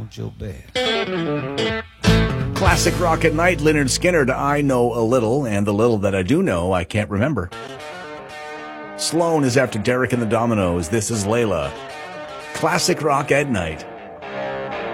your bed. Classic rock at night, Lynyrd Skynyrd, I know a little, and the little that I do know, I can't remember. Sloan is after Derek and the Dominoes. This is Layla. Classic rock at night.